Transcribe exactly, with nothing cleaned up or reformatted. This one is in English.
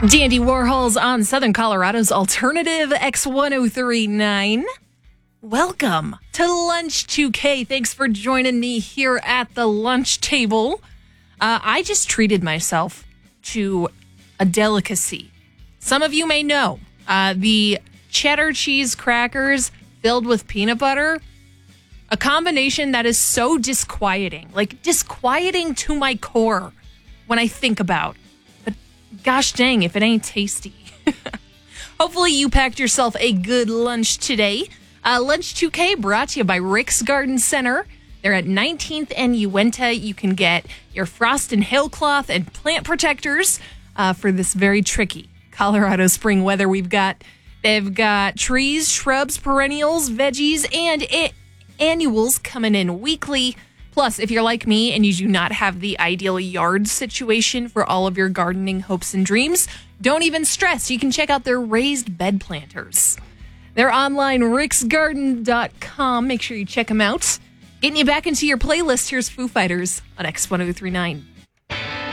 Dandy Warhols on Southern Colorado's alternative X ten thirty-nine. Welcome to Lunch two K. Thanks for joining me here at the lunch table. Uh, I just treated myself to a delicacy. Some of you may know uh, the cheddar cheese crackers filled with peanut butter. A combination that is so disquieting, like disquieting to my core when I think about. But gosh dang, if it ain't tasty. Hopefully you packed yourself a good lunch today. Uh, Lunch two K brought to you by Rick's Garden Center. They're at nineteenth and Uinta. You can get your frost and hail cloth and plant protectors uh, for this very tricky Colorado spring weather we've got. They've got trees, shrubs, perennials, veggies, and it. annuals coming in weekly. Plus, if you're like me and you do not have the ideal yard situation for all of your gardening hopes and dreams, don't even stress. You can check out their raised bed planters. They're online, ricks garden dot com. Make sure you check them out. Getting you back into your playlist, here's Foo Fighters on X ten thirty-nine.